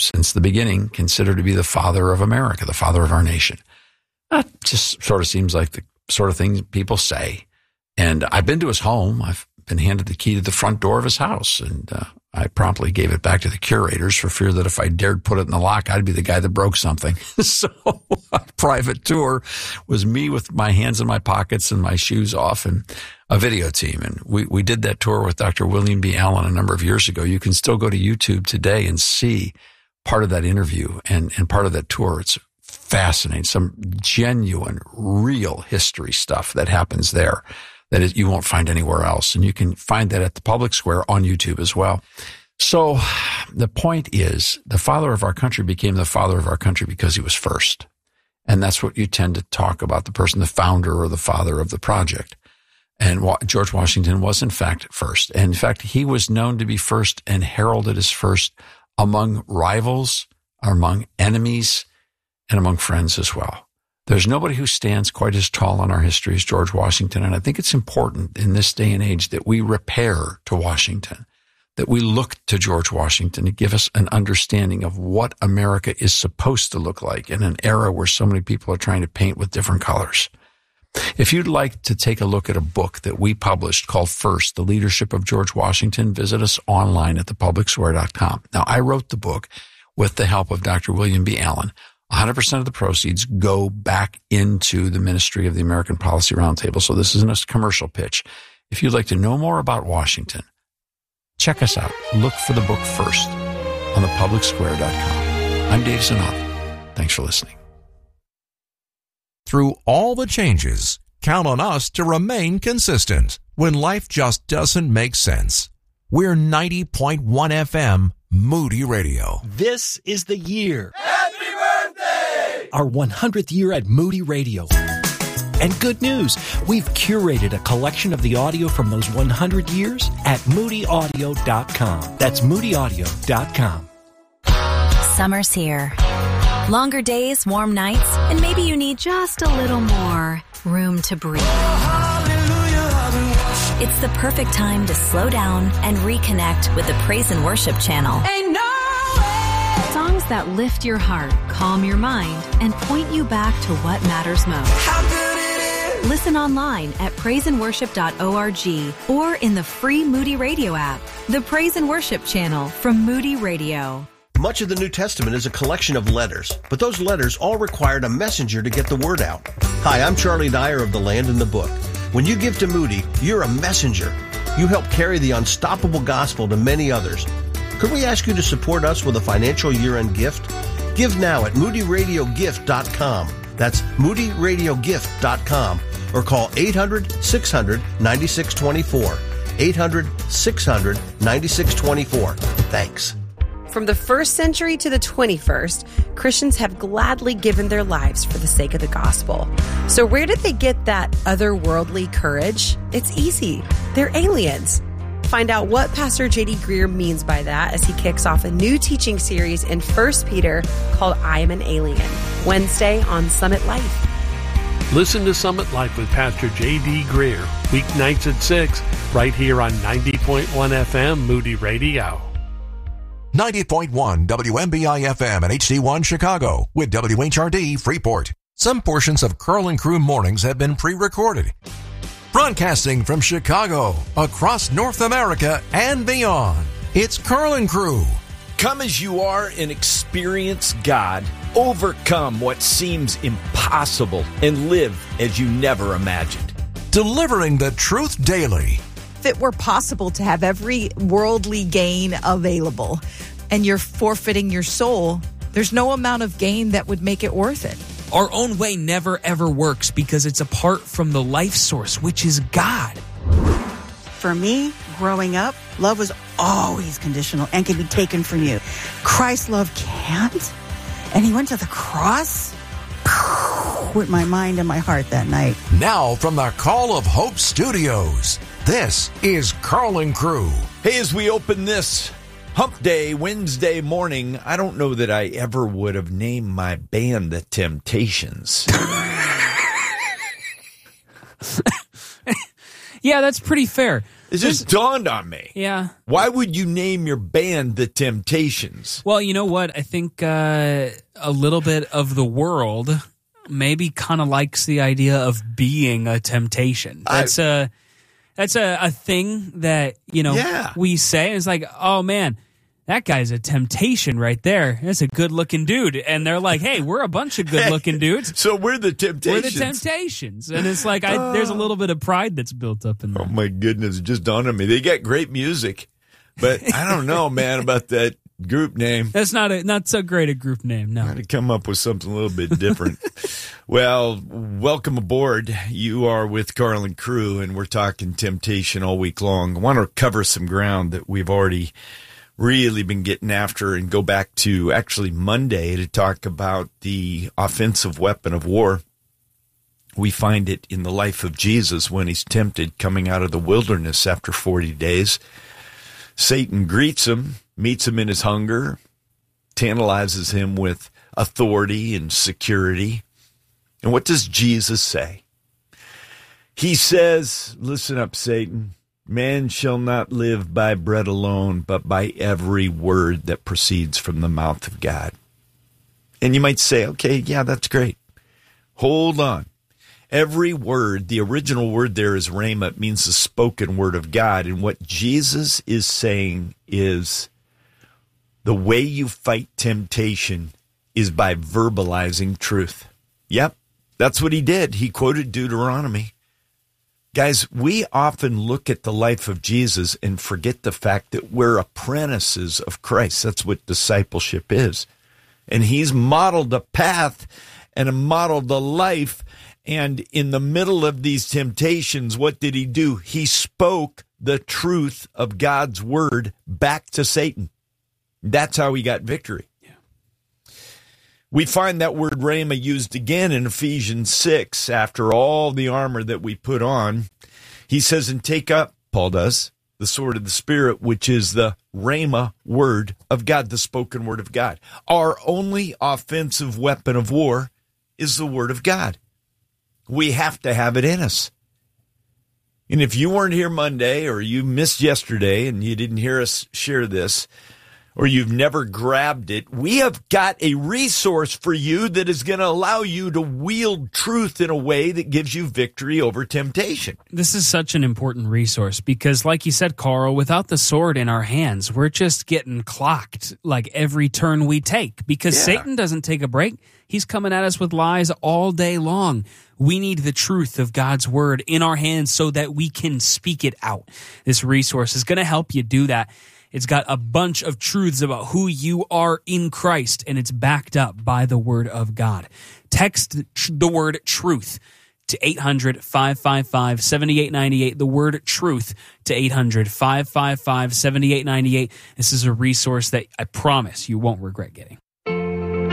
since the beginning, considered to be the father of America, the father of our nation. That just sort of seems like the sort of thing people say. And I've been to his home. I've been handed the key to the front door of his house, and I promptly gave it back to the curators for fear that if I dared put it in the lock, I'd be the guy that broke something. So a private tour was me with my hands in my pockets and my shoes off and a video team. And we did that tour with Dr. William B. Allen a number of years ago. You can still go to YouTube today and see part of that interview and part of that tour. It's fascinating. Some genuine, real history stuff that happens there that you won't find anywhere else. And you can find that at the Public Square on YouTube as well. So the point is, the father of our country became the father of our country because he was first. And that's what you tend to talk about, the person, the founder or the father of the project. And George Washington was, in fact, first. And in fact, he was known to be first and heralded as first among rivals, among enemies, and among friends as well. There's nobody who stands quite as tall in our history as George Washington. And I think it's important in this day and age that we repair to Washington, that we look to George Washington to give us an understanding of what America is supposed to look like in an era where so many people are trying to paint with different colors. If you'd like to take a look at a book that we published called First, The Leadership of George Washington, visit us online at thepublicsquare.com. Now, I wrote the book with the help of Dr. William B. Allen. 100% of the proceeds go back into the ministry of the American Policy Roundtable. So this isn't a commercial pitch. If you'd like to know more about Washington, check us out. Look for the book First on thepublicsquare.com. I'm Dave Zanotti. Thanks for listening. Through all the changes, count on us to remain consistent when life just doesn't make sense. We're 90.1 FM Moody Radio. This is the year. Happy birthday! Our 100th year at Moody Radio. And good news, we've curated a collection of the audio from those 100 years at moodyaudio.com. That's moodyaudio.com. Summer's here. Longer days, warm nights, and maybe you need just a little more room to breathe. It's the perfect time to slow down and reconnect with the Praise and Worship channel. Ain't no way. Songs that lift your heart, calm your mind, and point you back to what matters most. How good it is. Listen online at praiseandworship.org or in the free Moody Radio app. The Praise and Worship channel from Moody Radio. Much of the New Testament is a collection of letters, but those letters all required a messenger to get the word out. Hi, I'm Charlie Dyer of The Land and the Book. When you give to Moody, you're a messenger. You help carry the unstoppable gospel to many others. Could we ask you to support us with a financial year-end gift? Give now at moodyradiogift.com. That's moodyradiogift.com. Or call 800-600-9624. 800-600-9624. Thanks. From the first century to the 21st, Christians have gladly given their lives for the sake of the gospel. So where did they get that otherworldly courage? It's easy. They're aliens. Find out what Pastor J.D. Greear means by that as he kicks off a new teaching series in 1 Peter called I Am an Alien, Wednesday on Summit Life. Listen to Summit Life with Pastor J.D. Greear, weeknights at 6, right here on 90.1 FM Moody Radio. 90.1 WMBI FM and HD1 Chicago with WHRD Freeport. Some portions of Curl and Crew Mornings have been pre-recorded. Broadcasting from Chicago, across North America and beyond, it's Curl and Crew. Come as you are and experience God. Overcome what seems impossible and live as you never imagined. Delivering the truth daily. If it were possible to have every worldly gain available and you're forfeiting your soul, there's no amount of gain that would make it worth it. Our own way never ever works because it's apart from the life source, which is God. For me, growing up, love was always conditional and can be taken from you. Christ's love can't. And he went to the cross with my mind and my heart that night. Now from the Call of Hope Studios, this is Curl and Crew. Hey, as we open this Hump Day Wednesday morning, I don't know that I ever would have named my band The Temptations. Yeah, that's pretty fair. It just dawned on me. Yeah. Why would you name your band The Temptations? Well, you know what? I think a little bit of the world maybe kind of likes the idea of being a temptation. That's a thing that, we say. It's like, oh, man, that guy's a temptation right there. That's a good-looking dude. And they're like, hey, we're a bunch of good-looking dudes. So we're the Temptations. We're the Temptations. And it's like, there's a little bit of pride that's built up in there. Oh, my goodness. It just dawned on me. They got great music. But I don't know, man, about that group name. That's not so great a group name, no. Got to come up with something a little bit different. Well, welcome aboard. You are with Carl and Crew, and we're talking temptation all week long. I want to cover some ground that we've already really been getting after and go back to actually Monday to talk about the offensive weapon of war. We find it in the life of Jesus when he's tempted coming out of the wilderness after 40 days. Satan greets him, meets him in his hunger, tantalizes him with authority and security. And what does Jesus say? He says, listen up, Satan. Man shall not live by bread alone, but by every word that proceeds from the mouth of God. And you might say, okay, yeah, that's great. Hold on. Every word, the original word there is rhema. It means the spoken word of God. And what Jesus is saying is the way you fight temptation is by verbalizing truth. Yep, that's what he did. He quoted Deuteronomy. Guys, we often look at the life of Jesus and forget the fact that we're apprentices of Christ. That's what discipleship is. And he's modeled a path and modeled a life. And in the middle of these temptations, what did he do? He spoke the truth of God's word back to Satan. That's how he got victory. We find that word rhema used again in Ephesians 6 after all the armor that we put on. He says, and take up, Paul does, the sword of the Spirit, which is the rhema word of God, the spoken word of God. Our only offensive weapon of war is the word of God. We have to have it in us. And if you weren't here Monday or you missed yesterday and you didn't hear us share this, or you've never grabbed it, we have got a resource for you that is going to allow you to wield truth in a way that gives you victory over temptation. This is such an important resource because, like you said, Carl, without the sword in our hands, we're just getting clocked like every turn we take because Satan doesn't take a break. He's coming at us with lies all day long. We need the truth of God's word in our hands so that we can speak it out. This resource is going to help you do that. It's got a bunch of truths about who you are in Christ, and it's backed up by the Word of God. Text the word truth to 800-555-7898, the word truth to 800-555-7898. This is a resource that I promise you won't regret getting.